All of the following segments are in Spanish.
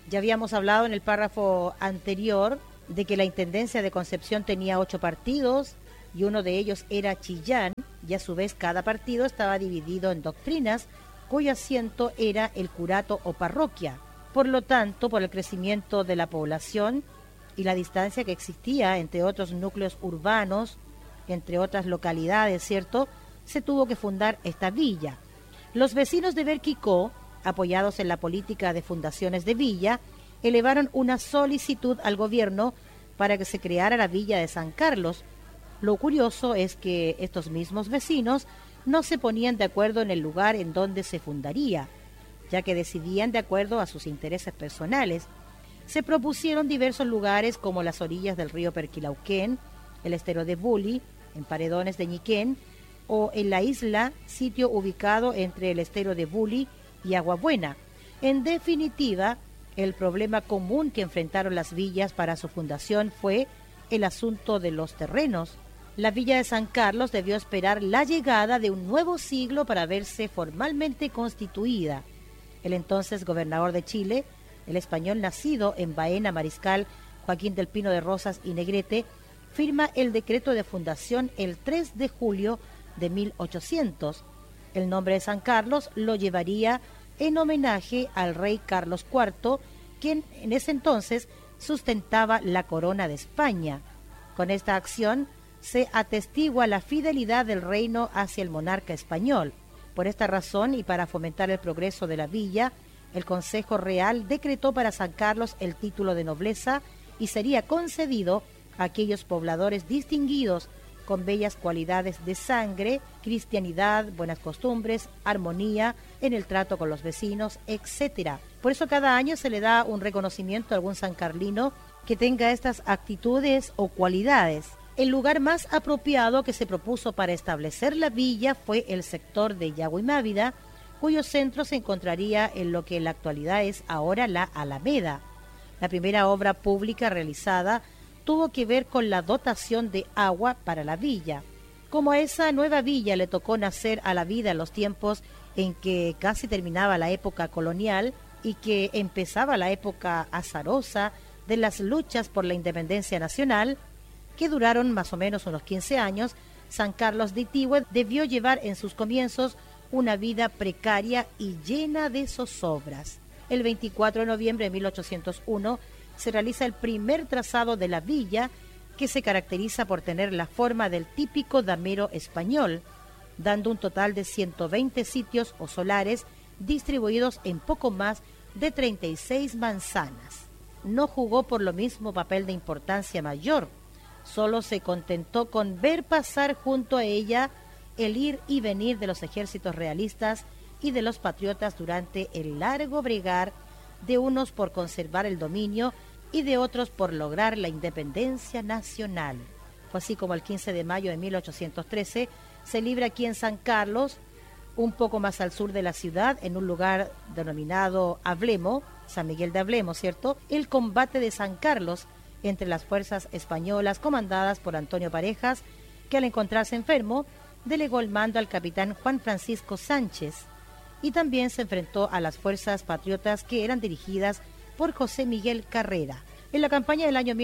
Ya habíamos hablado en el párrafo anterior de que la Intendencia de Concepción tenía 8 partidos y uno de ellos era Chillán, y a su vez cada partido estaba dividido en doctrinas cuyo asiento era el curato o parroquia. Por lo tanto, por el crecimiento de la población y la distancia que existía entre otros núcleos urbanos, entre otras localidades, ¿cierto?, se tuvo que fundar esta villa. Los vecinos de Berquicó, apoyados en la política de fundaciones de villa, elevaron una solicitud al gobierno para que se creara la villa de San Carlos. Lo curioso es que estos mismos vecinos no se ponían de acuerdo en el lugar en donde se fundaría, ya que decidían de acuerdo a sus intereses personales. Se propusieron diversos lugares como las orillas del río Perquilauquén, el estero de Buli, en Paredones de Ñiquén, o en la isla, sitio ubicado entre el estero de Buli y Agua Buena. En definitiva, el problema común que enfrentaron las villas para su fundación fue el asunto de los terrenos. La villa de San Carlos debió esperar la llegada de un nuevo siglo para verse formalmente constituida. El entonces gobernador de Chile, el español nacido en Baena, Mariscal, Joaquín del Pino de Rosas y Negrete, firma el decreto de fundación el 3 de julio de 1800. El nombre de San Carlos lo llevaría en homenaje al rey Carlos IV, quien en ese entonces sustentaba la corona de España. Con esta acción se atestigua la fidelidad del reino hacia el monarca español. Por esta razón y para fomentar el progreso de la villa, el Consejo Real decretó para San Carlos el título de nobleza y sería concedido a aquellos pobladores distinguidos con bellas cualidades de sangre, cristianidad, buenas costumbres, armonía en el trato con los vecinos, etc. Por eso cada año se le da un reconocimiento a algún sancarlino que tenga estas actitudes o cualidades. El lugar más apropiado que se propuso para establecer la villa fue el sector de Yagüe y Mávida, cuyo centro se encontraría en lo que en la actualidad es ahora la Alameda. La primera obra pública realizada tuvo que ver con la dotación de agua para la villa. Como a esa nueva villa le tocó nacer a la vida en los tiempos en que casi terminaba la época colonial y que empezaba la época azarosa de las luchas por la independencia nacional, que duraron más o menos unos 15 años, San Carlos de Itigüe debió llevar en sus comienzos una vida precaria y llena de zozobras. El 24 de noviembre de 1801 se realiza el primer trazado de la villa, que se caracteriza por tener la forma del típico damero español, dando un total de 120 sitios o solares distribuidos en poco más de 36 manzanas. No jugó por lo mismo papel de importancia mayor, solo se contentó con ver pasar junto a ella el ir y venir de los ejércitos realistas y de los patriotas durante el largo bregar de unos por conservar el dominio y de otros por lograr la independencia nacional. Fue así como el 15 de mayo de 1813 se libra aquí en San Carlos, un poco más al sur de la ciudad, en un lugar denominado Ablemo, San Miguel de Ablemo, ¿cierto?, el combate de San Carlos entre las fuerzas españolas comandadas por Antonio Parejas, que al encontrarse enfermo, delegó el mando al capitán Juan Francisco Sánchez, y también se enfrentó a las fuerzas patriotas que eran dirigidas por José Miguel Carrera. En la campaña del año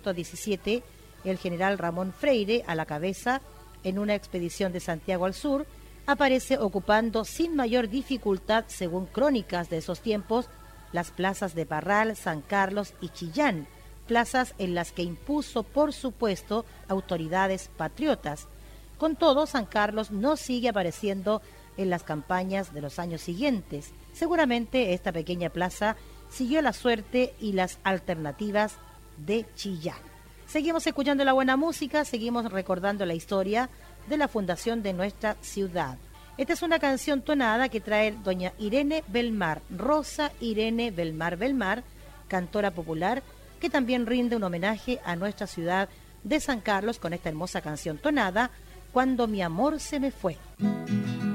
1817, el general Ramón Freire, a la cabeza, en una expedición de Santiago al sur, aparece ocupando sin mayor dificultad, según crónicas de esos tiempos, las plazas de Parral, San Carlos y Chillán, plazas en las que impuso, por supuesto, autoridades patriotas. Con todo, San Carlos no sigue apareciendo en las campañas de los años siguientes. Seguramente esta pequeña plaza siguió la suerte y las alternativas de Chillán. Seguimos escuchando la buena música, seguimos recordando la historia de la fundación de nuestra ciudad. Esta es una canción tonada que trae doña Irene Belmar, Rosa Irene Belmar, cantora popular, que también rinde un homenaje a nuestra ciudad de San Carlos con esta hermosa canción tonada, Cuando mi amor se me fue.